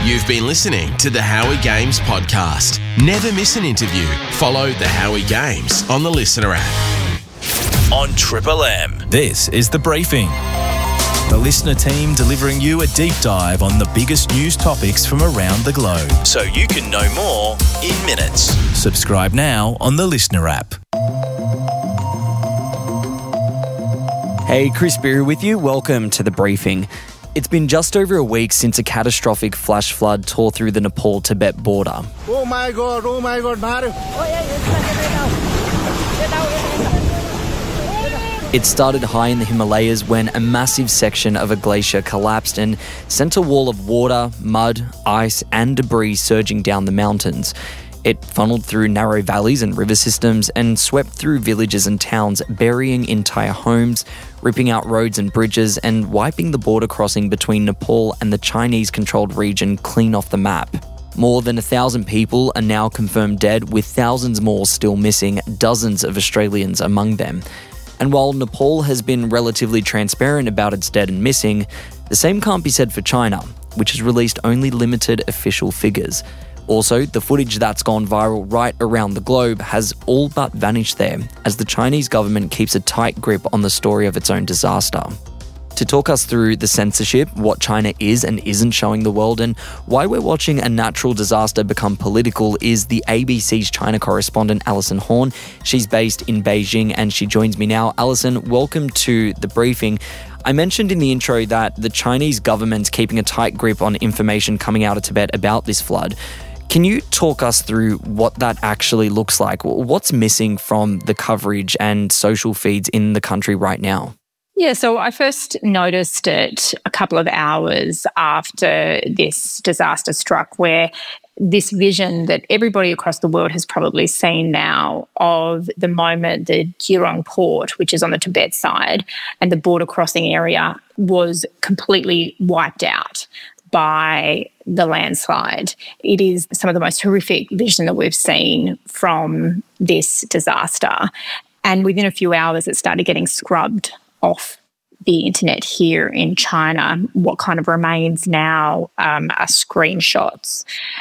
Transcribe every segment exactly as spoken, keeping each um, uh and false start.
You've been listening to the Howie Games podcast. Never miss an interview. Follow the Howie Games on the Listener app. On Triple M. This is The Briefing. The Listener team delivering you a deep dive on the biggest news topics from around the globe, so you can know more in minutes. Subscribe now on the Listener app. Hey, Chris Beery with you. Welcome to The Briefing. It's been just over a week since a catastrophic flash flood tore through the Nepal-Tibet border. Oh my God, oh my God, Mario. It started high in the Himalayas when a massive section of a glacier collapsed and sent a wall of water, mud, ice and debris surging down the mountains. It funneled through narrow valleys and river systems and swept through villages and towns, burying entire homes, ripping out roads and bridges, and wiping the border crossing between Nepal and the Chinese-controlled region clean off the map. More than a thousand people are now confirmed dead, with thousands more still missing, dozens of Australians among them. And while Nepal has been relatively transparent about its dead and missing, the same can't be said for China, which has released only limited official figures. Also, the footage that's gone viral right around the globe has all but vanished there, as the Chinese government keeps a tight grip on the story of its own disaster. To talk us through the censorship, what China is and isn't showing the world, and why we're watching a natural disaster become political is the A B C's China correspondent Alison Horn. She's based in Beijing and she joins me now. Alison, welcome to The Briefing. I mentioned in the intro that the Chinese government's keeping a tight grip on information coming out of Tibet about this flood. Can you talk us through what that actually looks like? What's missing from the coverage and social feeds in the country right now? Yeah, so I first noticed it a couple of hours after this disaster struck, where this vision that everybody across the world has probably seen now of the moment the Jurong port, which is on the Tibet side, and the border crossing area was completely wiped out by the landslide. It is some of the most horrific vision that we've seen from this disaster. And within a few hours, it started getting scrubbed off the internet here in China. What kind of remains now um, are screenshots.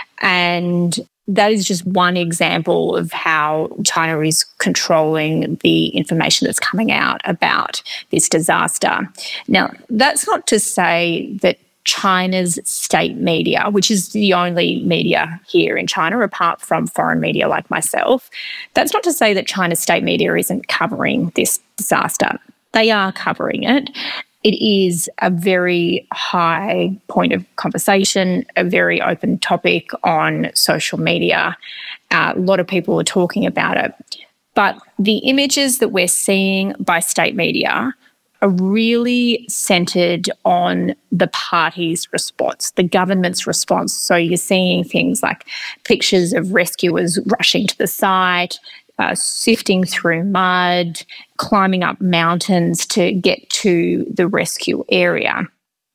And that is just one example of how China is controlling the information that's coming out about this disaster. Now, that's not to say that China's state media, which is the only media here in China apart from foreign media like myself, that's not to say that China's state media isn't covering this disaster. They are covering it. It is a very high point of conversation, a very open topic on social media. Uh, a lot of people are talking about it. But the images that we're seeing by state media are really centred on the party's response, the government's response. So you're seeing things like pictures of rescuers rushing to the site, uh, sifting through mud, climbing up mountains to get to the rescue area.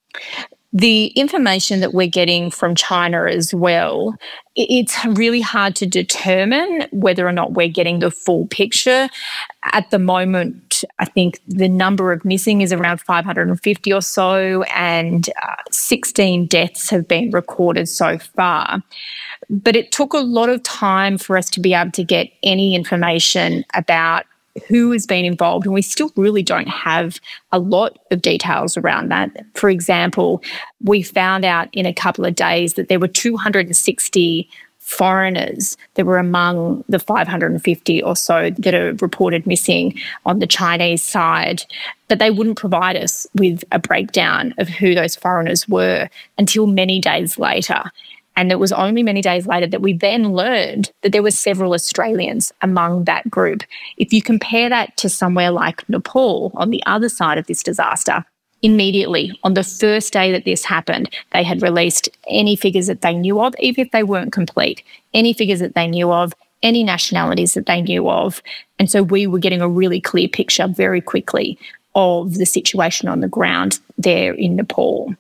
The information that we're getting from China as well, it's really hard to determine whether or not we're getting the full picture. At the moment, I think the number of missing is around five hundred fifty or so, and uh, sixteen deaths have been recorded so far. But it took a lot of time for us to be able to get any information about who has been involved, and we still really don't have a lot of details around that. For example, we found out in a couple of days that there were two hundred sixty foreigners that were among the five hundred fifty or so that are reported missing on the Chinese side, but they wouldn't provide us with a breakdown of who those foreigners were until many days later. And it was only many days later that we then learned that there were several Australians among that group. If you compare that to somewhere like Nepal on the other side of this disaster, immediately on the first day that this happened, they had released any figures that they knew of, even if they weren't complete, any figures that they knew of, any nationalities that they knew of. And so we were getting a really clear picture very quickly of the situation on the ground there in Nepal.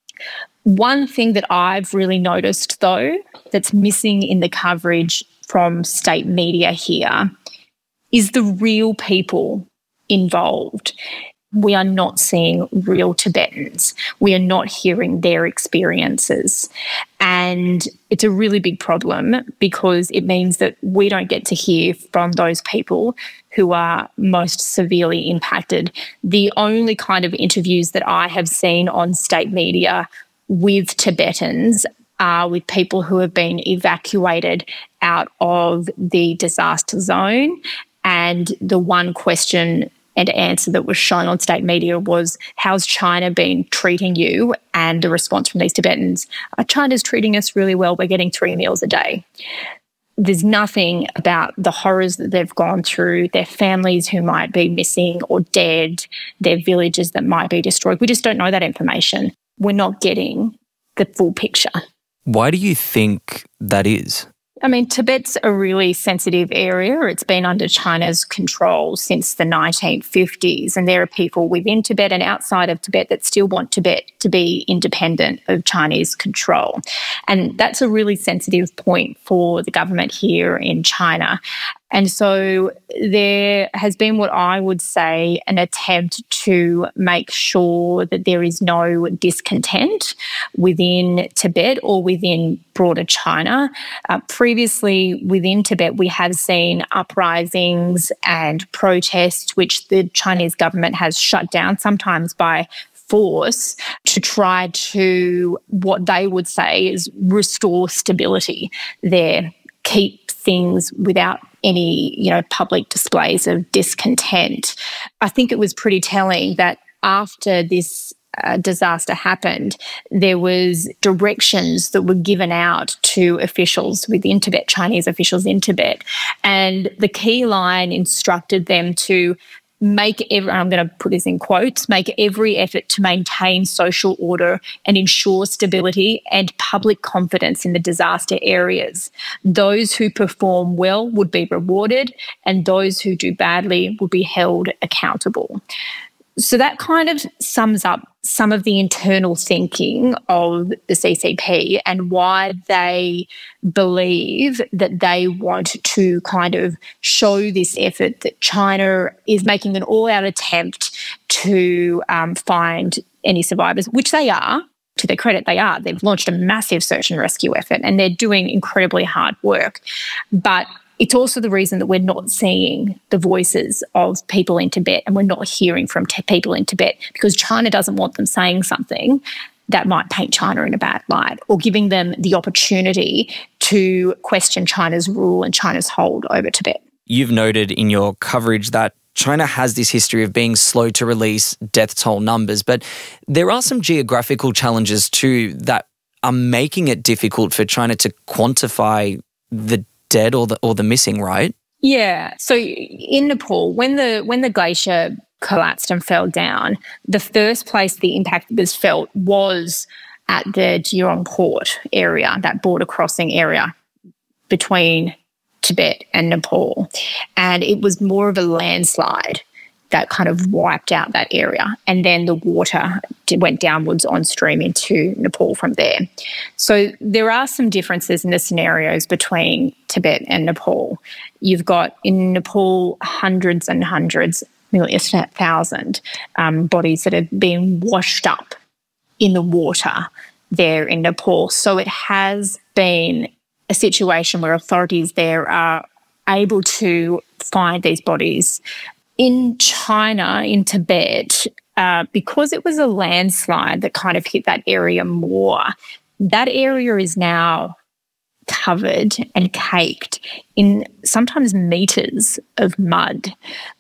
One thing that I've really noticed, though, that's missing in the coverage from state media here is the real people involved. we are not seeing real Tibetans. We are not hearing their experiences. And it's a really big problem because it means that we don't get to hear from those people who are most severely impacted. The only kind of interviews that I have seen on state media with Tibetans are with people who have been evacuated out of the disaster zone. And the one question and answer that was shown on state media was, how's China been treating you? And the response from these Tibetans, oh, China's treating us really well. We're getting three meals a day. There's nothing about the horrors that they've gone through, their families who might be missing or dead, their villages that might be destroyed. We just don't know that information. We're not getting the full picture. Why do you think that is? I mean, Tibet's a really sensitive area. It's been under China's control since the nineteen fifties, and there are people within Tibet and outside of Tibet that still want Tibet to be independent of Chinese control. And that's a really sensitive point for the government here in China. And so there has been what I would say an attempt to make sure that there is no discontent within Tibet or within broader China. Uh, previously, within Tibet, we have seen uprisings and protests, which the Chinese government has shut down, sometimes by force, to try to, what they would say is, restore stability there, keep things without any, you know, public displays of discontent. I think it was pretty telling that after this uh, disaster happened, there was directions that were given out to officials within Tibet, Chinese officials in Tibet, and the key line instructed them to make every, I'm going to put this in quotes, make every effort to maintain social order and ensure stability and public confidence in the disaster areas. Those who perform well would be rewarded, and those who do badly would be held accountable. So that kind of sums up some of the internal thinking of the C C P and why they believe that they want to kind of show this effort that China is making an all-out attempt to um, find any survivors, which they are. To their credit, they are. They've launched a massive search and rescue effort and they're doing incredibly hard work. But it's also the reason that we're not seeing the voices of people in Tibet and we're not hearing from t- people in Tibet because China doesn't want them saying something that might paint China in a bad light or giving them the opportunity to question China's rule and China's hold over Tibet. You've noted in your coverage that China has this history of being slow to release death toll numbers, but there are some geographical challenges too that are making it difficult for China to quantify the dead or the or the missing, right? Yeah. So in Nepal, when the when the glacier collapsed and fell down, the first place the impact was felt was at the Jurong Port area, that border crossing area between Tibet and Nepal. And it was more of a landslide that kind of wiped out that area. And then the water went downwards on stream into Nepal from there. So there are some differences in the scenarios between Tibet and Nepal. You've got in Nepal hundreds and hundreds, nearly a thousand um, bodies that have been washed up in the water there in Nepal. So it has been a situation where authorities there are able to find these bodies. In China, in Tibet, uh, because it was a landslide that kind of hit that area more, that area is now covered and caked in sometimes metres of mud.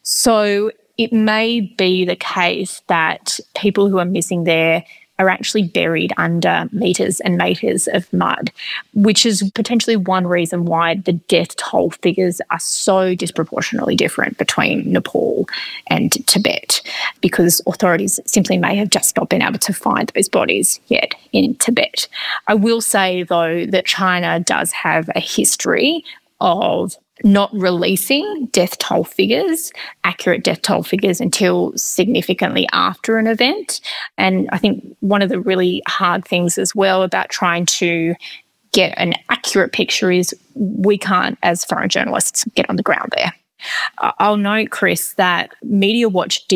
So it may be the case that people who are missing there are actually buried under metres and metres of mud, which is potentially one reason why the death toll figures are so disproportionately different between Nepal and Tibet, because authorities simply may have just not been able to find those bodies yet in Tibet. I will say, though, that China does have a history of not releasing death toll figures, accurate death toll figures, until significantly after an event. And I think one of the really hard things as well about trying to get an accurate picture is we can't, as foreign journalists, get on the ground there. I'll note, Chris, that Media Watch did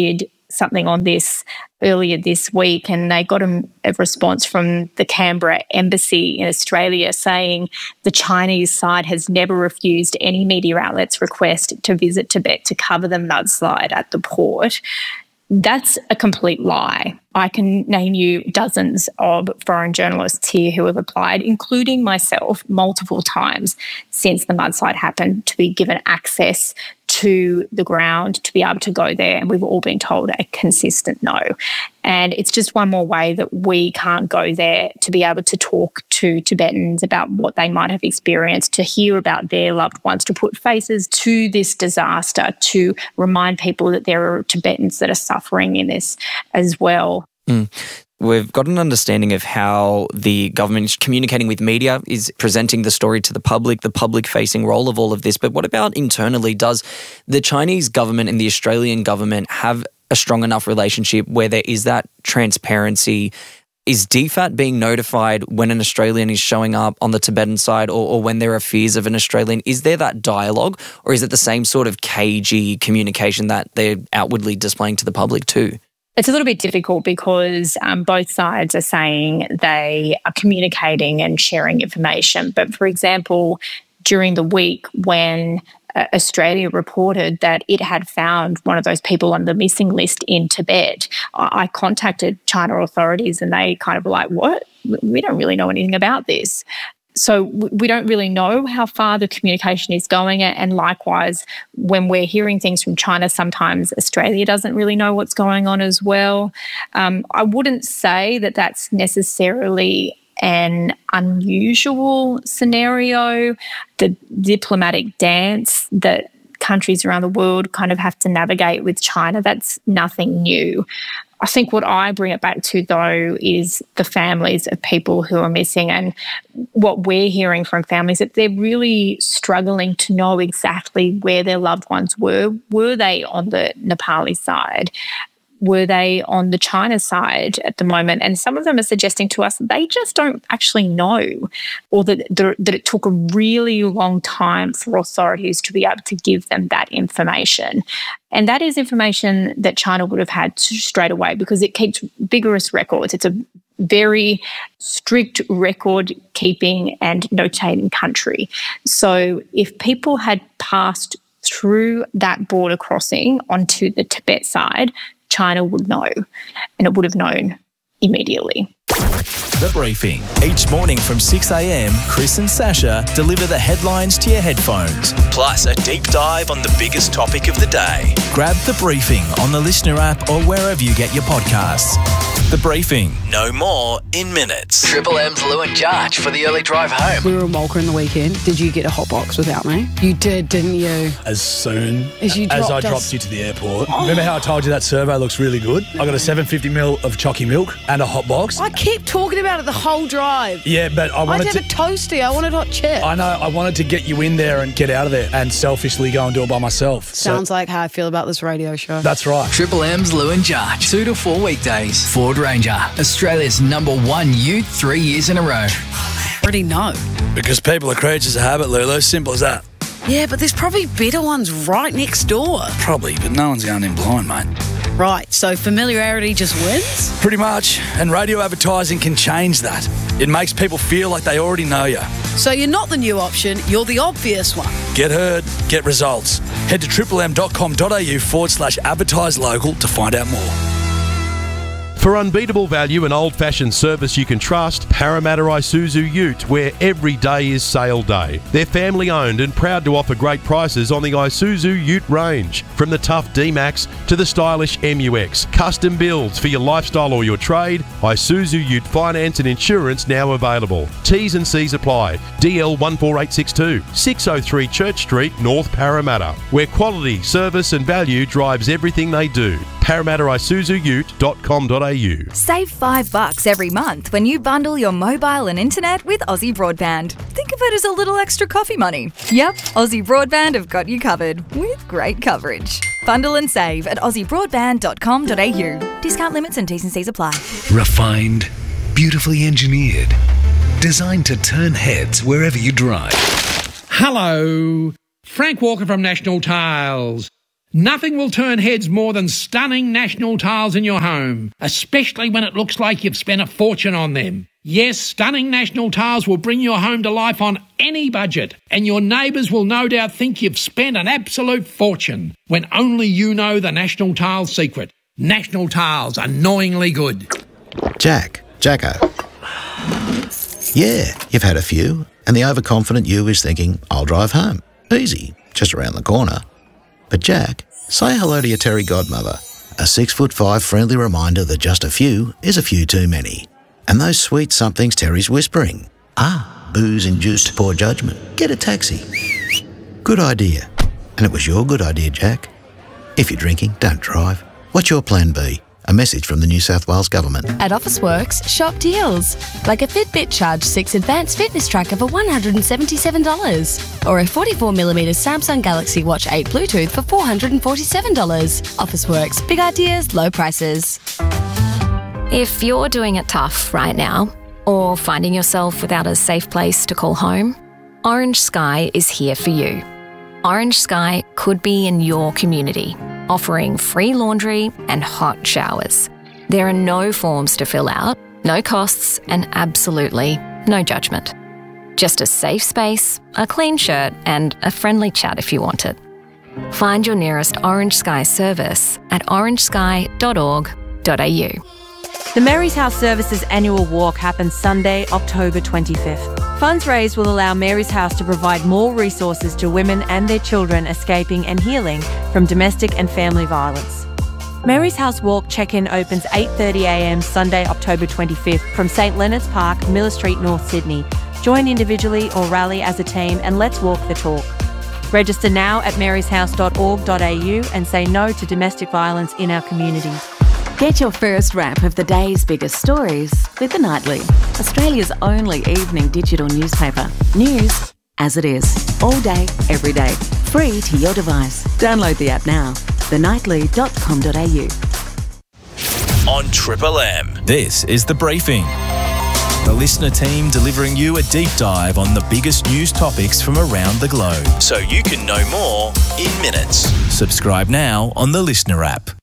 something on this earlier this week, and they got a, a response from the Canberra Embassy in Australia saying the Chinese side has never refused any media outlets' request to visit Tibet to cover the mudslide at the port. That's a complete lie. I can name you dozens of foreign journalists here who have applied, including myself, multiple times since the mudslide happened, to be given access to the ground, to be able to go there. And we've all been told a consistent no. And it's just one more way that we can't go there to be able to talk to Tibetans about what they might have experienced, to hear about their loved ones, to put faces to this disaster, to remind people that there are Tibetans that are suffering in this as well. Mm. We've got an understanding of how the government is communicating with media, is presenting the story to the public, the public-facing role of all of this. But what about internally? Does the Chinese government and the Australian government have a strong enough relationship where there is that transparency? Is D FAT being notified when an Australian is showing up on the Tibetan side, or, or when there are fears of an Australian? Is there that dialogue, or is it the same sort of cagey communication that they're outwardly displaying to the public too? It's a little bit difficult because um, both sides are saying they are communicating and sharing information. But for example, during the week when uh, Australia reported that it had found one of those people on the missing list in Tibet, I, I contacted China authorities and they kind of were like, what? We don't really know anything about this. So we don't really know how far the communication is going. And likewise, when we're hearing things from China, sometimes Australia doesn't really know what's going on as well. Um, I wouldn't say that that's necessarily an unusual scenario. The diplomatic dance that countries around the world kind of have to navigate with China, that's nothing new. I think what I bring it back to, though, is the families of people who are missing, and what we're hearing from families, that they're really struggling to know exactly where their loved ones were. Were they on the Nepali side? Were they on the China side at the moment? And some of them are suggesting to us they just don't actually know, or that, that it took a really long time for authorities to be able to give them that information. And that is information that China would have had straight away because it keeps vigorous records. It's a very strict record keeping and notating country. So if people had passed through that border crossing onto the Tibet side, China would know, and it would have known immediately. The Briefing. Each morning from six a.m, Chris and Sasha deliver the headlines to your headphones, plus a deep dive on the biggest topic of the day. Grab The Briefing on the Listener app or wherever you get your podcasts. The Briefing. No more in minutes. Triple M's Lou and Jarch for the early drive home. We were in Walker in the weekend. Did you get a hot box without me? You did, didn't you? As soon as, you as dropped I us. dropped you to the airport. Oh. Remember how I told you that servo looks really good? I got a seven fifty mil of chalky milk and a hot box. I kept talking about it the whole drive. Yeah, but I I wanted did to... a toasty. I wanted hot chips. I know. I wanted to get you in there and get out of there and selfishly go and do it by myself. Sounds so, like how I feel about this radio show. That's right. Triple M's Lou and Jarch. Two to four weekdays. Ford Ranger. Australia's number one youth three years in a row. Already know. Because people are creatures of habit, Lulu. Simple as that. Yeah, but there's probably better ones right next door. Probably, but no one's going in blind, mate. Right, so familiarity just wins? Pretty much. And radio advertising can change that. It makes people feel like they already know you. So you're not the new option, you're the obvious one. Get heard, get results. Head to triplem.com.au forward slash advertise local to find out more. For unbeatable value and old-fashioned service you can trust, Parramatta Isuzu Ute, where every day is sale day. They're family-owned and proud to offer great prices on the Isuzu Ute range. From the tough D-Max to the stylish M U X. Custom builds for your lifestyle or your trade. Isuzu Ute finance and insurance now available. T's and C's apply. D L one four eight six two, six oh three Church Street, North Parramatta, where quality, service and value drives everything they do. Parramatta Isuzu Ute dot com dot a u. Save five bucks every month when you bundle your mobile and internet with Aussie Broadband. Think of it as a little extra coffee money. Yep, Aussie Broadband have got you covered with great coverage. Bundle and save at aussie broadband dot com dot a u. Discount limits and T's and C's apply. Refined, beautifully engineered, designed to turn heads wherever you drive. Hello, Frank Walker from National Tiles. Nothing will turn heads more than stunning national tiles in your home, especially when it looks like you've spent a fortune on them. Yes, stunning national tiles will bring your home to life on any budget, and your neighbours will no doubt think you've spent an absolute fortune, when only you know the National Tiles secret. National Tiles, annoyingly good. Jack, Jacko. Yeah, you've had a few, and the overconfident you is thinking, I'll drive home. Easy, just around the corner. But Jack, say hello to your Terry godmother. A six foot five friendly reminder that just a few is a few too many. And those sweet somethings Terry's whispering. Ah, booze-induced poor judgment. Get a taxi. Good idea. And it was your good idea, Jack. If you're drinking, don't drive. What's your plan B? A message from the New South Wales Government. At Officeworks, shop deals. Like a Fitbit Charge six Advanced Fitness Tracker for one hundred seventy-seven dollars. Or a forty-four millimeter Samsung Galaxy Watch eight Bluetooth for four hundred forty-seven dollars. Officeworks, big ideas, low prices. If you're doing it tough right now, or finding yourself without a safe place to call home, Orange Sky is here for you. Orange Sky could be in your community, offering free laundry and hot showers. There are no forms to fill out, no costs, and absolutely no judgment. Just a safe space, a clean shirt, and a friendly chat if you want it. Find your nearest Orange Sky service at orange sky dot org dot a u. The Mary's House Services annual walk happens Sunday, October twenty-fifth. Funds raised will allow Mary's House to provide more resources to women and their children escaping and healing from domestic and family violence. Mary's House Walk check-in opens eight thirty a m Sunday, October twenty-fifth from St Leonard's Park, Miller Street, North Sydney. Join individually or rally as a team and let's walk the talk. Register now at marys house dot org dot a u and say no to domestic violence in our community. Get your first wrap of the day's biggest stories with The Nightly, Australia's only evening digital newspaper. News as it is, all day, every day, free to your device. Download the app now, the nightly dot com dot a u. On Triple M, this is The Briefing. The listener team delivering you a deep dive on the biggest news topics from around the globe, so you can know more in minutes. Subscribe now on the Listener app.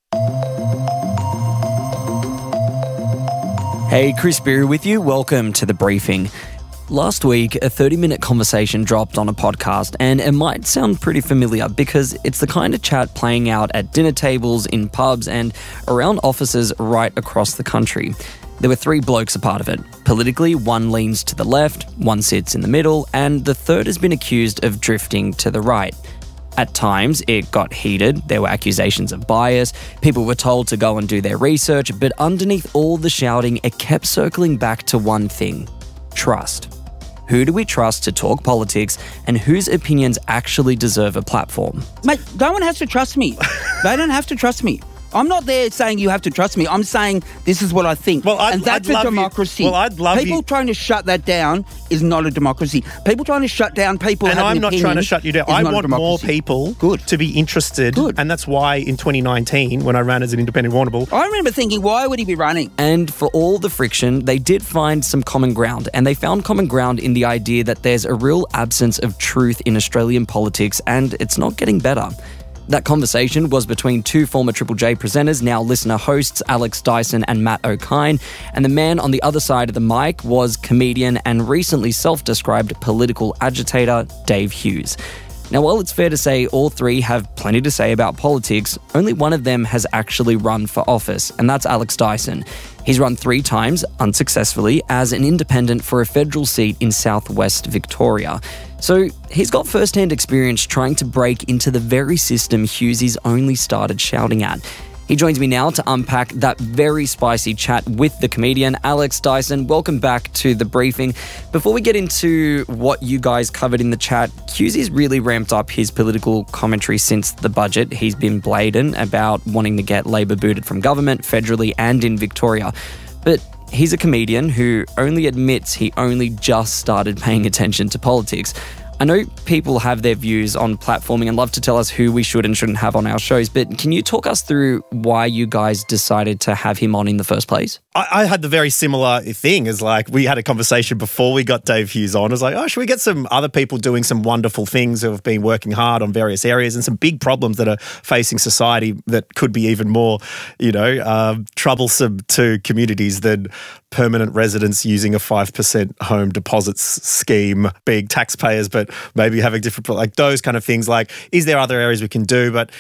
Hey, Chris Beery with you. Welcome to The Briefing. Last week, a thirty-minute conversation dropped on a podcast, and it might sound pretty familiar because it's the kind of chat playing out at dinner tables, in pubs, and around offices right across the country. There were three blokes a part of it. Politically, one leans to the left, one sits in the middle, and the third has been accused of drifting to the right. At times, it got heated. There were accusations of bias. People were told to go and do their research, but underneath all the shouting, it kept circling back to one thing: trust. Who do we trust to talk politics, and whose opinions actually deserve a platform? Mate, no one has to trust me. They don't have to trust me. I'm not there saying you have to trust me. I'm saying this is what I think. Well, I'd, and that's I'd a love democracy. You. Well, I'd love People you. trying to shut that down is not a democracy. People trying to shut down people and I'm not trying to shut you down. I want more people Good. to be interested. Good. And that's why in twenty nineteen, when I ran as an independent Warrnambool, I remember thinking, why would he be running? And for all the friction, they did find some common ground. And they found common ground in the idea that there's a real absence of truth in Australian politics, and it's not getting better. That conversation was between two former Triple J presenters, now listener hosts Alex Dyson and Matt O'Kine, and the man on the other side of the mic was comedian and recently self-described political agitator Dave Hughes. Now, while it's fair to say all three have plenty to say about politics, only one of them has actually run for office, and that's Alex Dyson. He's run three times, unsuccessfully, as an independent for a federal seat in southwest Victoria. So he's got first-hand experience trying to break into the very system Hughesy's only started shouting at. He joins me now to unpack that very spicy chat with the comedian, Alex Dyson. Welcome back to The Briefing. Before we get into what you guys covered in the chat, Hughesy's really ramped up his political commentary since the budget. He's been blatant about wanting to get Labor booted from government, federally and in Victoria. But he's a comedian who only admits he only just started paying attention to politics. I know people have their views on platforming and love to tell us who we should and shouldn't have on our shows, but can you talk us through why you guys decided to have him on in the first place? I, I had the very similar thing as like we had a conversation before we got Dave Hughes on. I was like, oh, should we get some other people doing some wonderful things who have been working hard on various areas and some big problems that are facing society that could be even more, you know, um, troublesome to communities than permanent residents using a five percent home deposits scheme, being taxpayers, but maybe having different, like those kind of things. Like, is there other areas we can do? But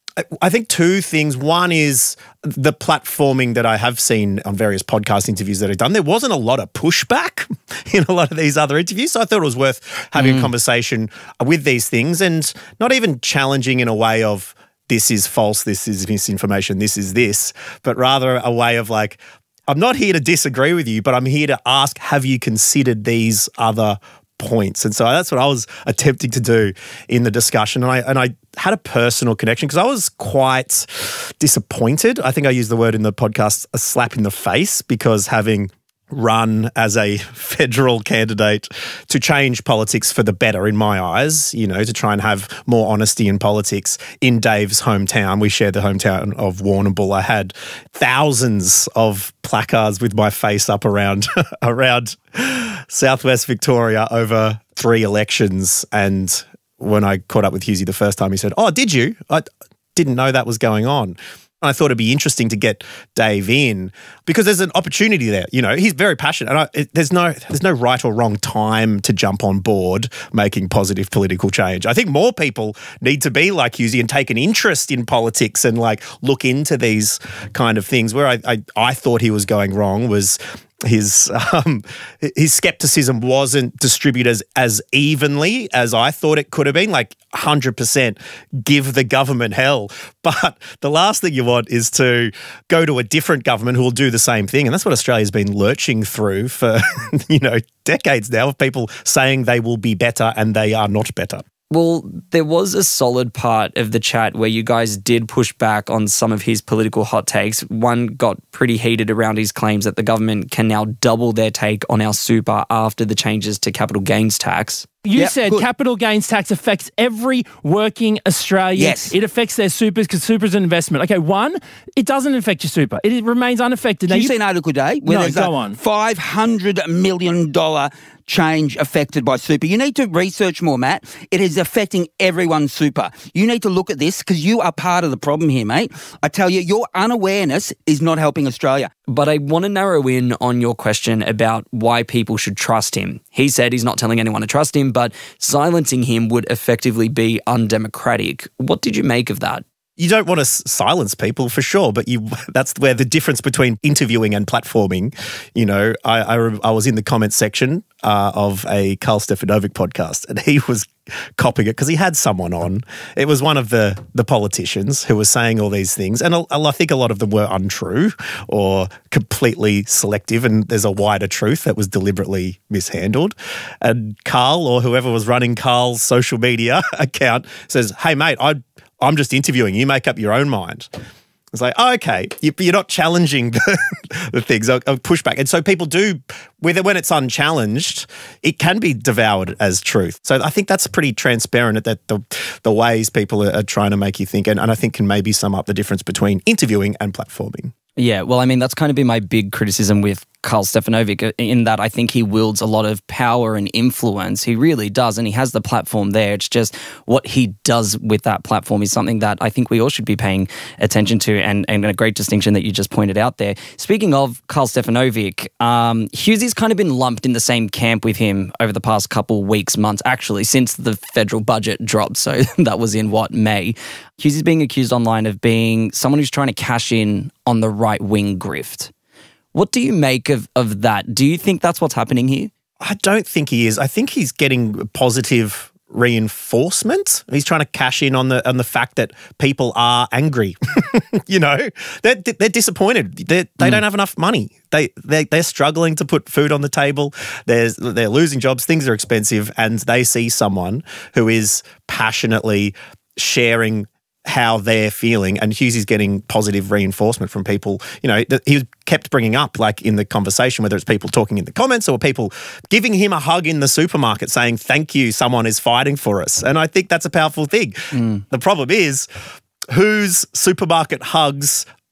I think two things. One is the platforming that I have seen on various podcast interviews that I've done. There wasn't a lot of pushback in a lot of these other interviews. So I thought it was worth having mm. a conversation with these things and not even challenging in a way of this is false, this is misinformation, this is this, but rather a way of like, I'm not here to disagree with you, but I'm here to ask, have you considered these other points? And so that's what I was attempting to do in the discussion. And I and I had a personal connection because I was quite disappointed. I think I used the word in the podcast, a slap in the face, because having run as a federal candidate to change politics for the better in my eyes, you know, to try and have more honesty in politics in Dave's hometown. We share the hometown of Warrnambool. I had thousands of placards with my face up around around Southwest Victoria over three elections. And when I caught up with Hughesy the first time, he said, oh, did you? I didn't know that was going on. I thought it'd be interesting to get Dave in because there's an opportunity there. You know, he's very passionate, and I, it, there's no there's no right or wrong time to jump on board making positive political change. I think more people need to be like Hughesy and take an interest in politics and like look into these kind of things. Where I I, I thought he was going wrong was his um, his skepticism wasn't distributed as, as evenly as I thought it could have been, like one hundred percent give the government hell. But the last thing you want is to go to a different government who will do the same thing. And that's what Australia's been lurching through for, you know, decades now, of people saying they will be better and they are not better. Well, there was a solid part of the chat where you guys did push back on some of his political hot takes. One got pretty heated around his claims that the government can now double their take on our super after the changes to capital gains tax. You Yep, said good. capital gains tax affects every working Australian. Yes. It affects their supers because super's an investment. Okay, one, it doesn't affect your super. It remains unaffected. Did Now, you see an article today where No, there's go a on. five hundred million dollars change affected by super? You need to research more, Matt. It is affecting everyone's super. You need to look at this because you are part of the problem here, mate. I tell you, your unawareness is not helping Australia. But I want to narrow in on your question about why people should trust him. He said he's not telling anyone to trust him, but silencing him would effectively be undemocratic. What did you make of that? You don't want to s- silence people for sure, but you that's where the difference between interviewing and platforming, you know, I, I, re- I was in the comments section uh, of a Carl Stefanovic podcast and he was copying it because he had someone on. It was one of the, the politicians who was saying all these things, and I, I think a lot of them were untrue or completely selective, and there's a wider truth that was deliberately mishandled. And Carl, or whoever was running Carl's social media account, says, hey, mate, I I'm just interviewing. You make up your own mind. It's like, oh, okay, you're not challenging the, the things, a pushback. And so people do, whether when it's unchallenged, it can be devoured as truth. So I think that's pretty transparent that the the ways people are, are trying to make you think, and, and I think can maybe sum up the difference between interviewing and platforming. Yeah, well, I mean, that's kind of been my big criticism with Carl Stefanovic, in that I think he wields a lot of power and influence. He really does, and he has the platform there. It's just what he does with that platform is something that I think we all should be paying attention to, and, and a great distinction that you just pointed out there. Speaking of Carl Stefanovic, um, Hughesy's kind of been lumped in the same camp with him over the past couple weeks, months, actually, since the federal budget dropped. So that was in, what, May. Hughesy's being accused online of being someone who's trying to cash in on the right-wing grift. What do you make of, of that? Do you think that's what's happening here? I don't think he is. I think he's getting positive reinforcement. He's trying to cash in on the on the fact that people are angry. You know, they're they're disappointed. They're, they mm. don't have enough money. They they they're struggling to put food on the table. There's they're losing jobs. Things are expensive, and they see someone who is passionately sharing how they're feeling, and Hughesy's getting positive reinforcement from people. You know, that he kept bringing up, like in the conversation, whether it's people talking in the comments or people giving him a hug in the supermarket saying, thank you, someone is fighting for us. And I think that's a powerful thing. Mm. The problem is, whose supermarket hugs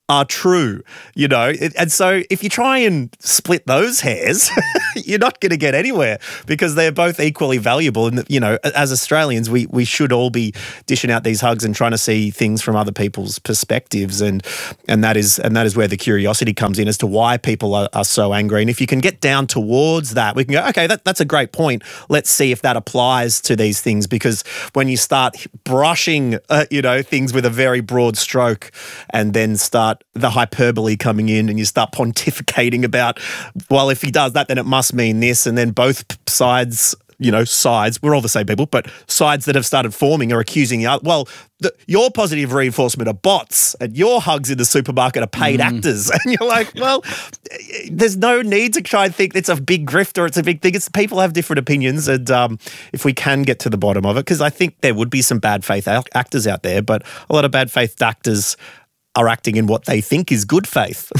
are true, you know. And so if you try and split those hairs, you're not going to get anywhere because they're both equally valuable. And, you know, as Australians, we we should all be dishing out these hugs and trying to see things from other people's perspectives. And and that is and that is where the curiosity comes in as to why people are, are so angry. And if you can get down towards that, we can go, okay, that, that's a great point. Let's see if that applies to these things, because when you start brushing, uh, you know, things with a very broad stroke and then start the hyperbole coming in and you start pontificating about, well, if he does that, then it must mean this. And then both sides, you know, sides, we're all the same people, but sides that have started forming are accusing the other. Well, the, your positive reinforcement are bots and your hugs in the supermarket are paid mm. actors. And you're like, well, there's no need to try and think it's a big grift or it's a big thing. It's people have different opinions. And um, if we can get to the bottom of it, because I think there would be some bad faith actors out there, but a lot of bad faith actors are acting in what they think is good faith.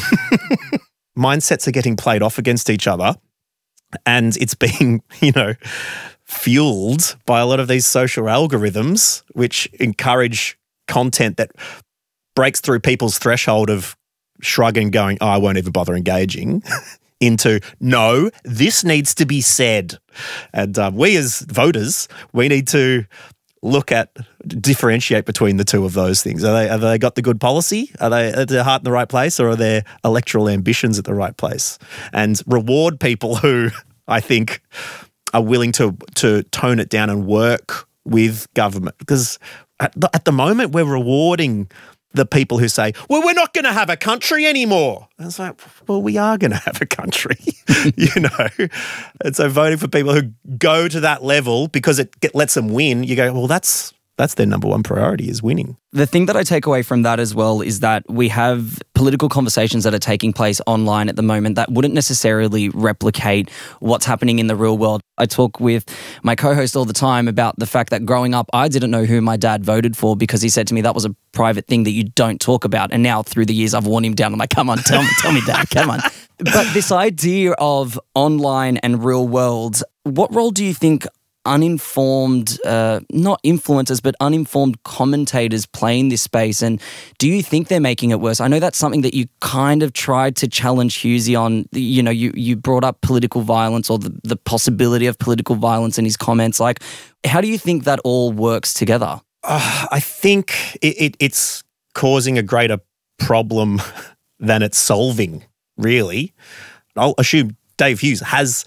Mindsets are getting played off against each other, and it's being, you know, fueled by a lot of these social algorithms which encourage content that breaks through people's threshold of shrugging, going, oh, I won't even bother engaging, into, no, this needs to be said. And um, we as voters, we need to look at, differentiate between the two of those things. Are they, have they got the good policy? Are they at their heart in the right place, or are their electoral ambitions at the right place? And reward people who I think are willing to to tone it down and work with government. Because at the, at the moment we're rewarding the people who say, well, we're not going to have a country anymore. And it's like, well, we are going to have a country, you know. And so voting for people who go to that level because it get, lets them win, you go, well, that's that's their number one priority, is winning. The thing that I take away from that as well is that we have political conversations that are taking place online at the moment that wouldn't necessarily replicate what's happening in the real world. I talk with my co-host all the time about the fact that growing up, I didn't know who my dad voted for because he said to me that was a private thing that you don't talk about. And now through the years, I've worn him down. I'm like, come on, tell me, tell me, Dad, come on. But this idea of online and real world, what role do you think uninformed, uh, not influencers, but uninformed commentators play in this space? And do you think they're making it worse? I know that's something that you kind of tried to challenge Hughesy on. You know, you, you brought up political violence or the, the possibility of political violence in his comments. Like, how do you think that all works together? Uh, I think it, it, it's causing a greater problem than it's solving, really. I'll assume Dave Hughes has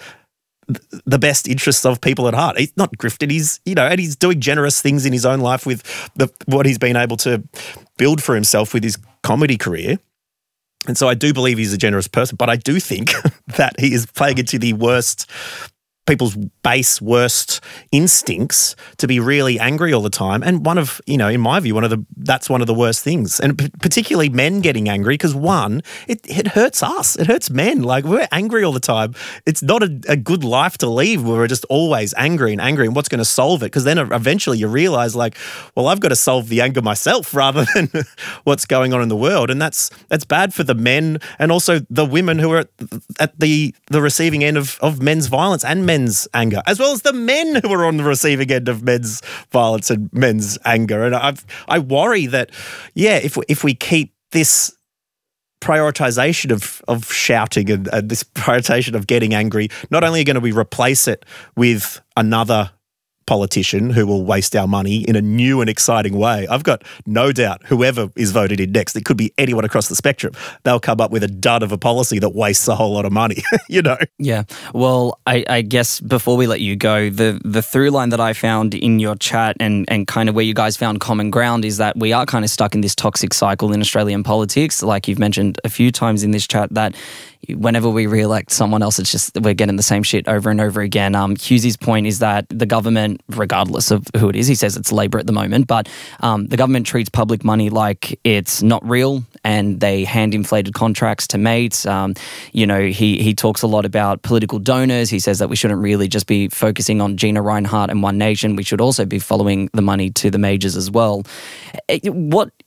the best interests of people at heart. He's not grifted. He's, you know, and he's doing generous things in his own life with the what he's been able to build for himself with his comedy career. And so I do believe he's a generous person, but I do think that he is playing into the worst, people's base worst instincts to be really angry all the time. And one of, you know, in my view, one of the, that's one of the worst things. And p- particularly men getting angry, because one, it, it hurts us. It hurts men. Like, we're angry all the time. It's not a, a good life to leave where we're just always angry and angry and what's going to solve it? Because then eventually you realize, like, well, I've got to solve the anger myself rather than what's going on in the world. And that's, that's bad for the men and also the women who are at, at the, the receiving end of, of men's violence and men's anger, as well as the men who are on the receiving end of men's violence and men's anger. And I I worry that, yeah, if we, if we keep this prioritization of of shouting and, and this prioritization of getting angry, not only are going to we replace it with another politician who will waste our money in a new and exciting way. I've got no doubt whoever is voted in next, it could be anyone across the spectrum, they'll come up with a dud of a policy that wastes a whole lot of money, you know? Yeah. Well, I, I guess before we let you go, the, the through line that I found in your chat and, and kind of where you guys found common ground is that we are kind of stuck in this toxic cycle in Australian politics. Like you've mentioned a few times in this chat that whenever we re-elect someone else, it's just we're getting the same shit over and over again. Um, Hughesy's point is that the government, regardless of who it is, he says it's Labor at the moment, but um, the government treats public money like it's not real and they hand inflated contracts to mates. Um, you know, he he talks a lot about political donors. He says that we shouldn't really just be focusing on Gina Rinehart and One Nation. We should also be following the money to the majors as well. What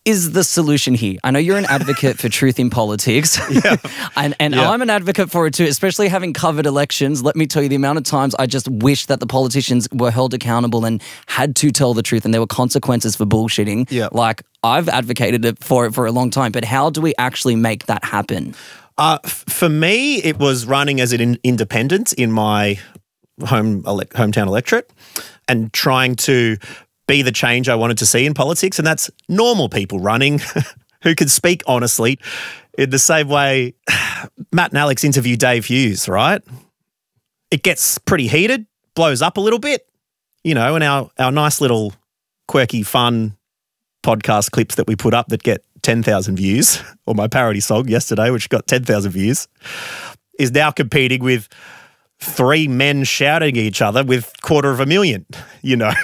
is the solution here? I know you're an advocate for truth in politics, yeah. and, and yeah. I'm an advocate for it too, especially having covered elections. Let me tell you the amount of times I just wish that the politicians were held accountable and had to tell the truth and there were consequences for bullshitting. Yeah. Like, I've advocated it for it for a long time, but how do we actually make that happen? Uh, f- for me, it was running as an in- independent in my home ele- hometown electorate and trying to be the change I wanted to see in politics, and that's normal people running who can speak honestly in the same way Matt and Alex interview Dave Hughes, right? It gets pretty heated, blows up a little bit, you know, and our, our nice little quirky, fun podcast clips that we put up that get ten thousand views, or my parody song yesterday, which got ten thousand views, is now competing with three men shouting at each other with quarter of a million, you know?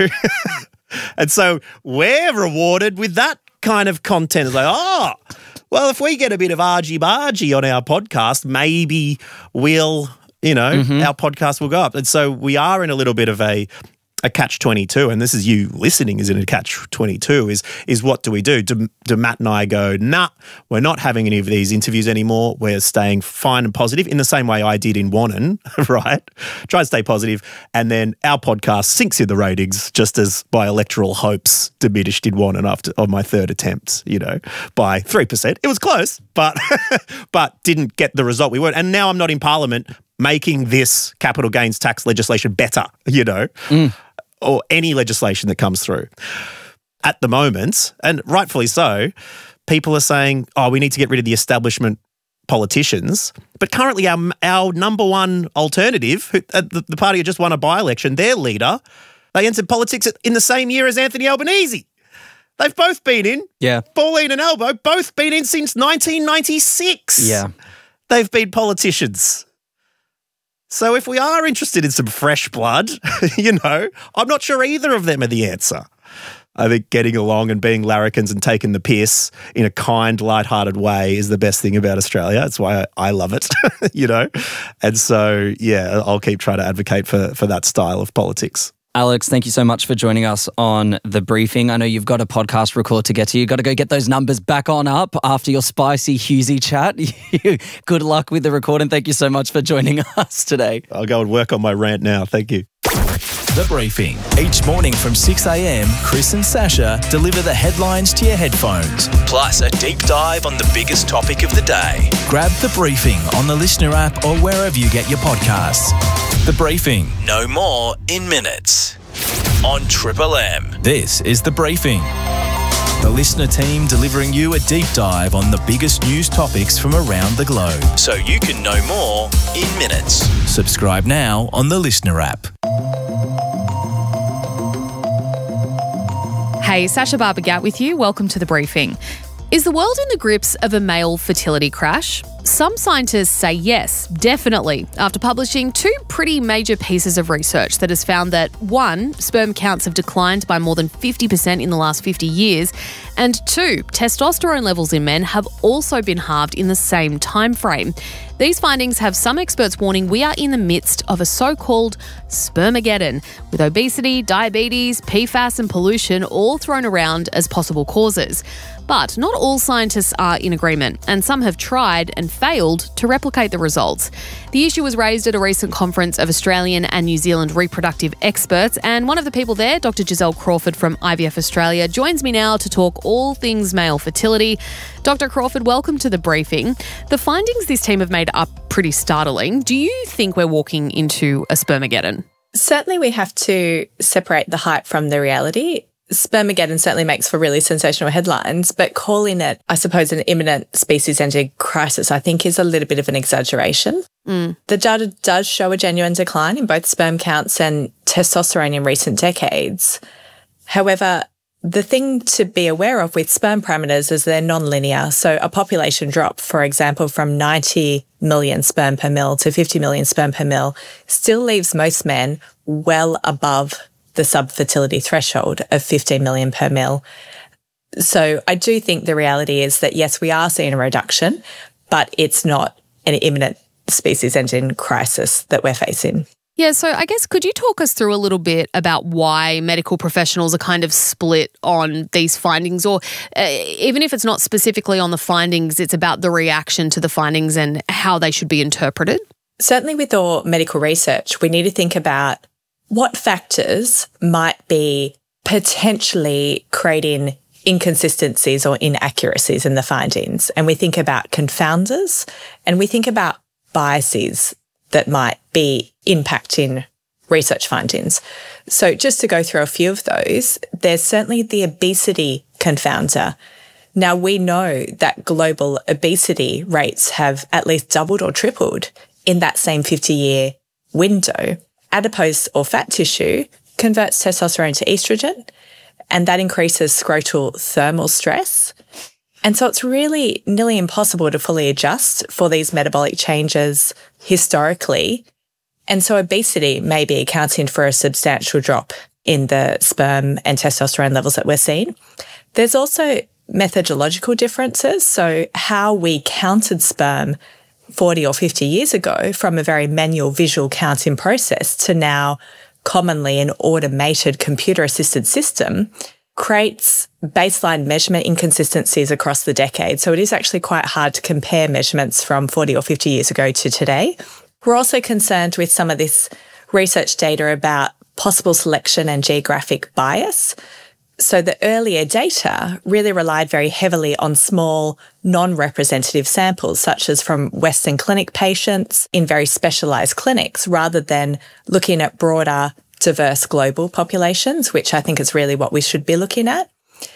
And so we're rewarded with that kind of content. It's like, oh, well, if we get a bit of argy-bargy on our podcast, maybe we'll, you know, mm-hmm. our podcast will go up. And so we are in a little bit of a a catch twenty-two, and this is you listening is in a catch twenty-two, is is what do we do? Do, do Matt and I go, nah, we're not having any of these interviews anymore. We're staying fine and positive in the same way I did in Wannon, right? Try and stay positive. And then our podcast sinks in the ratings just as my electoral hopes diminished in Wannon after on my third attempt, you know, by three percent. It was close, but but didn't get the result we wanted. And now I'm not in Parliament making this capital gains tax legislation better, you know. Mm. Or any legislation that comes through. At the moment, and rightfully so, people are saying, oh, we need to get rid of the establishment politicians. But currently our our number one alternative, who, uh, the, the party who just won a by-election, their leader, they entered politics in the same year as Anthony Albanese. They've both been in. Yeah. Pauline and Albo, both been in since nineteen ninety-six. Yeah. They've been politicians. So if we are interested in some fresh blood, you know, I'm not sure either of them are the answer. I think getting along and being larrikins and taking the piss in a kind, lighthearted way is the best thing about Australia. That's why I, I love it, you know. And so, yeah, I'll keep trying to advocate for, for that style of politics. Alex, thank you so much for joining us on The Briefing. I know you've got a podcast record to get to. You've got to go get those numbers back on up after your spicy Hughesy chat. Good luck with the record, and thank you so much for joining us today. I'll go and work on my rant now. Thank you. The Briefing. Each morning from six a.m, Chris and Sasha deliver the headlines to your headphones, plus a deep dive on the biggest topic of the day. Grab The Briefing on the Listener app or wherever you get your podcasts. The Briefing. No more in minutes. On Triple M. This is The Briefing. The Listener team delivering you a deep dive on the biggest news topics from around the globe, so you can know more in minutes. Subscribe now on the Listener app. Hey, Sasha Barbagat with you. Welcome to The Briefing. Is the world in the grips of a male fertility crash? Some scientists say yes, definitely, after publishing two pretty major pieces of research that has found that, one, sperm counts have declined by more than fifty percent in the last fifty years, and two, testosterone levels in men have also been halved in the same time frame. These findings have some experts warning we are in the midst of a so-called spermageddon, with obesity, diabetes, P FAS and pollution all thrown around as possible causes. But not all scientists are in agreement, and some have tried and failed to replicate the results. The issue was raised at a recent conference of Australian and New Zealand reproductive experts, and one of the people there, Doctor Giselle Crawford from I V F Australia, joins me now to talk all things male fertility. Doctor Crawford, welcome to The Briefing. The findings this team have made are pretty startling. Do you think we're walking into a spermageddon? Certainly we have to separate the hype from the reality. Spermageddon certainly makes for really sensational headlines, but calling it, I suppose, an imminent species-ending crisis, I think is a little bit of an exaggeration. Mm. The data does show a genuine decline in both sperm counts and testosterone in recent decades. However, the thing to be aware of with sperm parameters is they're non-linear. So a population drop, for example, from ninety million sperm per mil to fifty million sperm per mil still leaves most men well above the sub-fertility threshold of fifteen million per mil. So I do think the reality is that, yes, we are seeing a reduction, but it's not an imminent species-ending crisis that we're facing. Yeah, so I guess could you talk us through a little bit about why medical professionals are kind of split on these findings, or uh, even if it's not specifically on the findings, it's about the reaction to the findings and how they should be interpreted? Certainly with all medical research, we need to think about what factors might be potentially creating inconsistencies or inaccuracies in the findings. And we think about confounders and we think about biases that might be impacting research findings. So just to go through a few of those, there's certainly the obesity confounder. Now, we know that global obesity rates have at least doubled or tripled in that same fifty-year window. Adipose or fat tissue converts testosterone to estrogen, and that increases scrotal thermal stress. And so it's really nearly impossible to fully adjust for these metabolic changes historically. And so obesity may be accounting for a substantial drop in the sperm and testosterone levels that we're seeing. There's also methodological differences. So how we counted sperm forty or fifty years ago from a very manual visual counting process to now commonly an automated computer-assisted system creates baseline measurement inconsistencies across the decade. So it is actually quite hard to compare measurements from forty or fifty years ago to today. We're also concerned with some of this research data about possible selection and geographic bias. So the earlier data really relied very heavily on small, non-representative samples, such as from Western clinic patients in very specialised clinics, rather than looking at broader, diverse global populations, which I think is really what we should be looking at.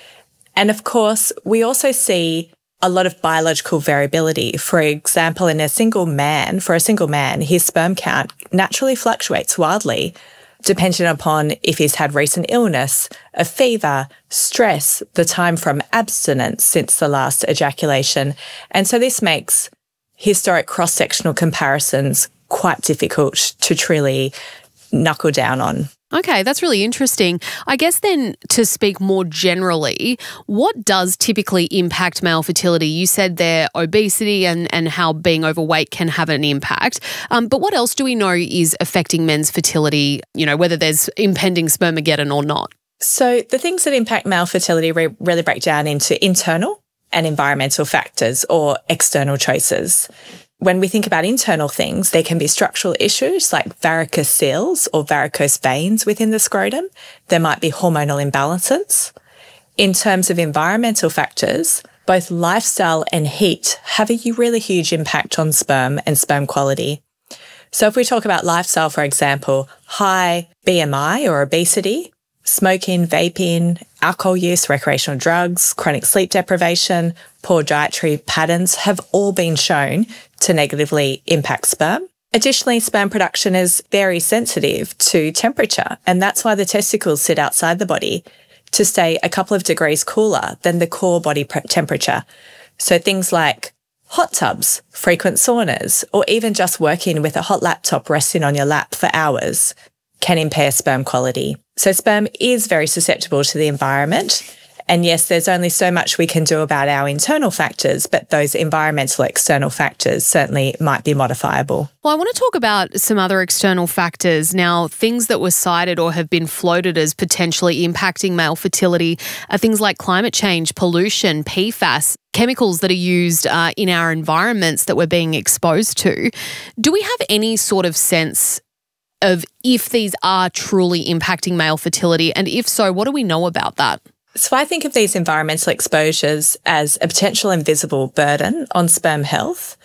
And of course, we also see a lot of biological variability. For example, in a single man, for a single man, his sperm count naturally fluctuates wildly, depending upon if he's had recent illness, a fever, stress, the time from abstinence since the last ejaculation. And so this makes historic cross-sectional comparisons quite difficult to truly knuckle down on. Okay, that's really interesting. I guess then to speak more generally, what does typically impact male fertility? You said there obesity and, and how being overweight can have an impact. Um, but what else do we know is affecting men's fertility, you know, whether there's impending spermageddon or not? So the things that impact male fertility re- really break down into internal and environmental factors or external choices. When we think about internal things, there can be structural issues like varicocele or varicose veins within the scrotum. There might be hormonal imbalances. In terms of environmental factors, both lifestyle and heat have a really huge impact on sperm and sperm quality. So if we talk about lifestyle, for example, high B M I or obesity, smoking, vaping, alcohol use, recreational drugs, chronic sleep deprivation, poor dietary patterns have all been shown to negatively impact sperm. Additionally, sperm production is very sensitive to temperature, and that's why the testicles sit outside the body to stay a couple of degrees cooler than the core body temperature. So things like hot tubs, frequent saunas, or even just working with a hot laptop resting on your lap for hours can impair sperm quality. So sperm is very susceptible to the environment. And yes, there's only so much we can do about our internal factors, but those environmental external factors certainly might be modifiable. Well, I want to talk about some other external factors. Now, things that were cited or have been floated as potentially impacting male fertility are things like climate change, pollution, P FAS, chemicals that are used uh, in our environments that we're being exposed to. Do we have any sort of sense of if these are truly impacting male fertility? And if so, what do we know about that? So I think of these environmental exposures as a potential invisible burden on sperm health.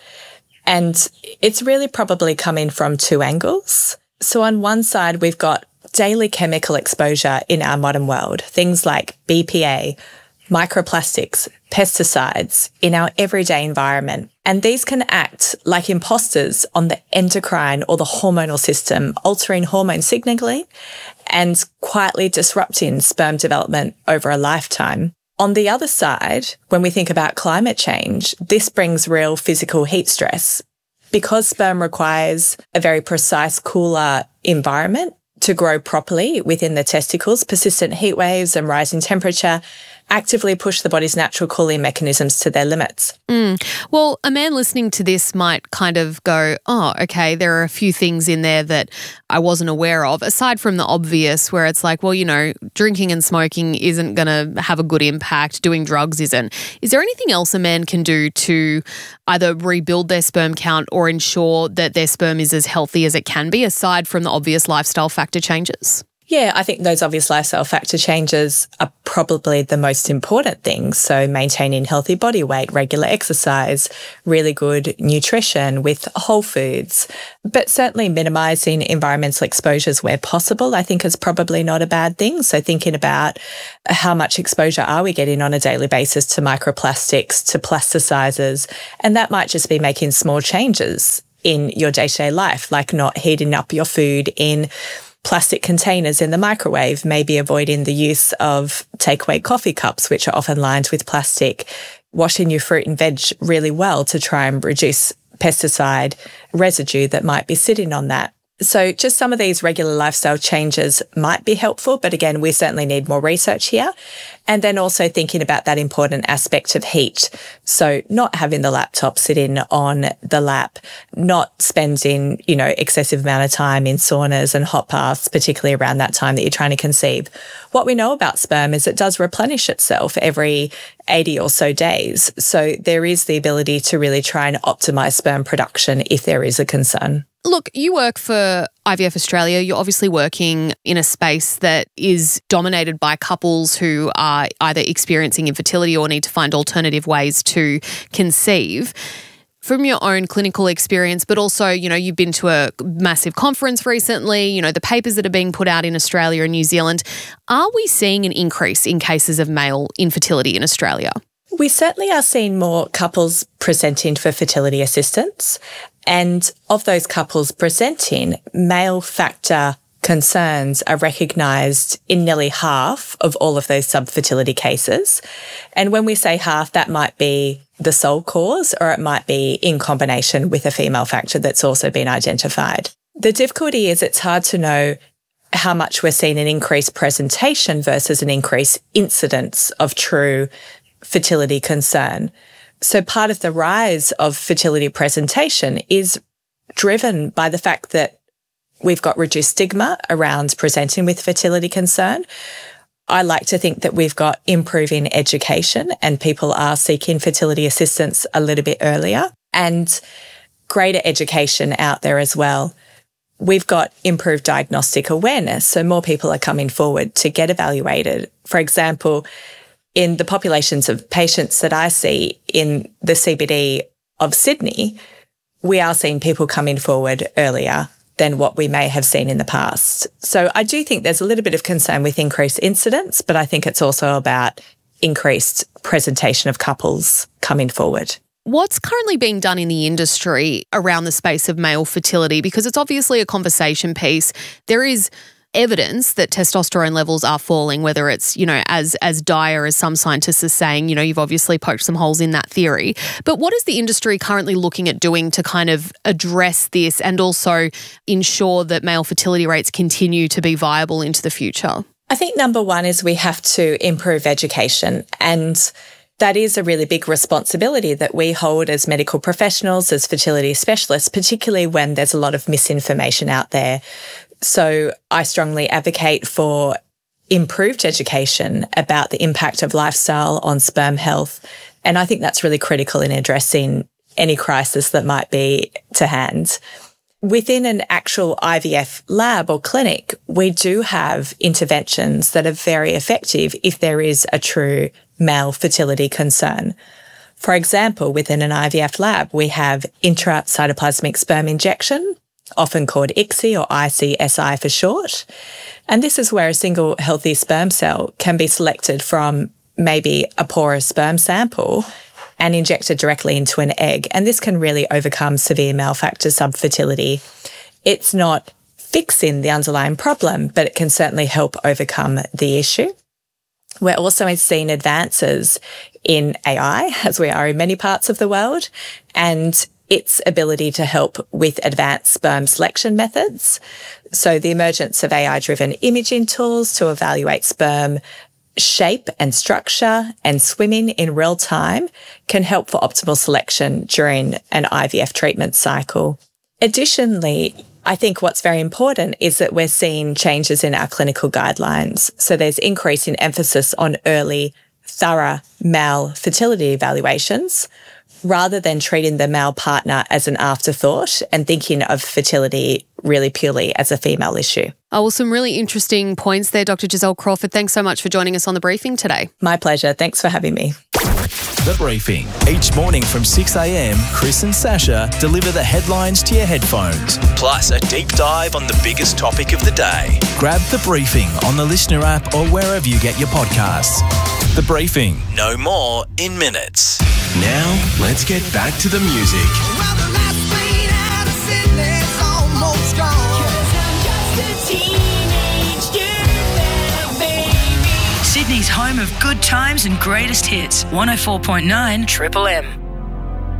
And it's really probably coming from two angles. So on one side, we've got daily chemical exposure in our modern world, things like B P A, microplastics, pesticides in our everyday environment. And these can act like imposters on the endocrine or the hormonal system, altering hormone signaling and quietly disrupting sperm development over a lifetime. On the other side, when we think about climate change, this brings real physical heat stress. Because sperm requires a very precise, cooler environment to grow properly within the testicles, persistent heat waves and rising temperature actively push the body's natural cooling mechanisms to their limits. Mm. Well, a man listening to this might kind of go, oh, okay, there are a few things in there that I wasn't aware of, aside from the obvious where it's like, well, you know, drinking and smoking isn't going to have a good impact, doing drugs isn't. Is there anything else a man can do to either rebuild their sperm count or ensure that their sperm is as healthy as it can be, aside from the obvious lifestyle factor changes? Yeah, I think those obvious lifestyle factor changes are probably the most important things. So maintaining healthy body weight, regular exercise, really good nutrition with whole foods, but certainly minimising environmental exposures where possible, I think is probably not a bad thing. So thinking about how much exposure are we getting on a daily basis to microplastics, to plasticizers, and that might just be making small changes in your day-to-day life, like not heating up your food in plastic containers in the microwave, maybe avoiding the use of takeaway coffee cups, which are often lined with plastic, washing your fruit and veg really well to try and reduce pesticide residue that might be sitting on that. So just some of these regular lifestyle changes might be helpful, but again, we certainly need more research here. And then also thinking about that important aspect of heat. So not having the laptop sitting on the lap, not spending, you know, excessive amount of time in saunas and hot baths, particularly around that time that you're trying to conceive. What we know about sperm is it does replenish itself every eighty or so days. So there is the ability to really try and optimize sperm production if there is a concern. Look, you work for I V F Australia. You're obviously working in a space that is dominated by couples who are either experiencing infertility or need to find alternative ways to conceive. From your own clinical experience, but also, you know, you've been to a massive conference recently, you know, the papers that are being put out in Australia and New Zealand, are we seeing an increase in cases of male infertility in Australia? We certainly are seeing more couples presenting for fertility assistance. And of those couples presenting, male factor concerns are recognised in nearly half of all of those subfertility cases. And when we say half, that might be the sole cause, or it might be in combination with a female factor that's also been identified. The difficulty is it's hard to know how much we're seeing an increased presentation versus an increased incidence of true fertility concern. So part of the rise of fertility presentation is driven by the fact that we've got reduced stigma around presenting with fertility concern. I like to think that we've got improving education and people are seeking fertility assistance a little bit earlier, and greater education out there as well. We've got improved diagnostic awareness, so more people are coming forward to get evaluated. For example, in the populations of patients that I see in the C B D of Sydney, we are seeing people coming forward earlier than what we may have seen in the past. So I do think there's a little bit of concern with increased incidence, but I think it's also about increased presentation of couples coming forward. What's currently being done in the industry around the space of male fertility? Because it's obviously a conversation piece. There is evidence that testosterone levels are falling, whether it's, you know, as as dire as some scientists are saying. You know, you've obviously poked some holes in that theory. But what is the industry currently looking at doing to kind of address this and also ensure that male fertility rates continue to be viable into the future? I think number one is we have to improve education, and that is a really big responsibility that we hold as medical professionals, as fertility specialists, particularly when there's a lot of misinformation out there. So I strongly advocate for improved education about the impact of lifestyle on sperm health. And I think that's really critical in addressing any crisis that might be to hand. Within an actual I V F lab or clinic, we do have interventions that are very effective if there is a true male fertility concern. For example, within an I V F lab, we have intracytoplasmic sperm injection, often called I C S I or I C S I for short. And this is where a single healthy sperm cell can be selected from maybe a porous sperm sample and injected directly into an egg. And this can really overcome severe male factor subfertility. It's not fixing the underlying problem, but it can certainly help overcome the issue. We're also seeing advances in A I, as we are in many parts of the world, and its ability to help with advanced sperm selection methods. So the emergence of A I-driven imaging tools to evaluate sperm shape and structure and swimming in real time can help for optimal selection during an I V F treatment cycle. Additionally, I think what's very important is that we're seeing changes in our clinical guidelines. So there's increasing emphasis on early, thorough male fertility evaluations rather than treating the male partner as an afterthought and thinking of fertility really purely as a female issue. Oh, well, some really interesting points there, Doctor Giselle Crawford. Thanks so much for joining us on The Briefing today. My pleasure. Thanks for having me. The Briefing. Each morning from six a m, Chris and Sasha deliver the headlines to your headphones, plus a deep dive on the biggest topic of the day. Grab The Briefing on the Listener app or wherever you get your podcasts. The Briefing. No more in minutes. Now, let's get back to the music. Sydney's home of good times and greatest hits. one oh four point nine Triple M.